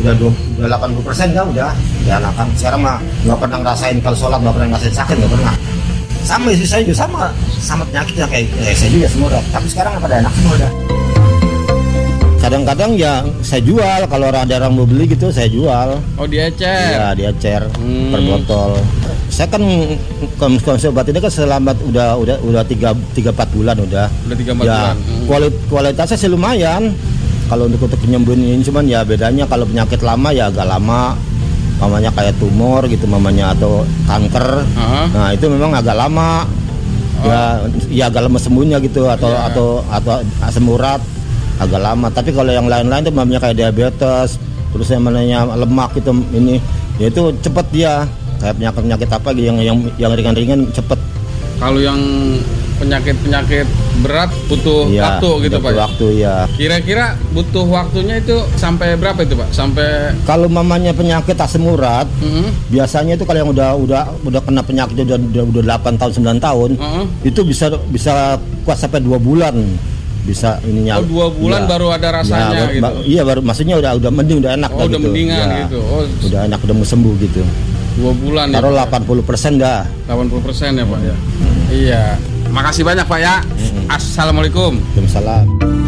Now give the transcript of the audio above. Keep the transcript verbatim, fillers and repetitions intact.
udah dua, udah delapan puluh persen kan udah ya kan sekarang mah nggak pernah ngerasain kalau sholat, nggak pernah ngerasain sakit, nggak pernah. Sama istri saya juga sama sama penyakitnya kayak eh, saya juga semua udah, tapi sekarang pada enak semua udah. Kadang-kadang ya saya jual, kalau ada orang mau beli gitu saya jual. Oh diecer? Iya diecer hmm. per botol. Saya kan konsumsi obat ini kan selamat udah udah udah tiga tiga empat bulan udah. Udah tiga empat ya, bulan. Hmm. Kualit, kualitasnya sih lumayan. Kalau untuk untuk penyembuhan ini cuman ya bedanya kalau penyakit lama ya agak lama. Mamanya kayak tumor gitu mamanya atau kanker. Uh-huh. Nah itu memang agak lama. Oh. Ya ya agak lama sembuhnya gitu atau yeah. atau atau asam urat agak lama. Tapi kalau yang lain-lain tuh mamanya kayak diabetes, terus yang namanya lemak itu ini, ya itu cepet dia. Kayak penyakit-penyakit apa gitu yang yang yang ringan-ringan cepet. Kalau yang penyakit-penyakit berat butuh ya, waktu gitu Pak. Waktu ya. Kira-kira butuh waktunya itu sampai berapa itu Pak? Sampai kalau mamanya penyakit asam urat, mm-hmm. biasanya itu kalau yang udah udah udah kena penyakit udah udah, udah delapan tahun sembilan tahun, uh-huh. itu bisa bisa kuat sampai dua bulan. Bisa ininya. Oh dua bulan ya. Baru ada rasanya ya, gitu. Ba- iya baru maksudnya udah udah mending udah enak oh, udah gitu. mendingan ya, gitu. Oh, udah enak udah mau sembuh gitu. Dua bulan taruh ya, delapan puluh persen dah. delapan puluh persen ya Pak ya. Iya. Makasih banyak Pak ya. Mm-hmm. Assalamualaikum. Waalaikumsalam.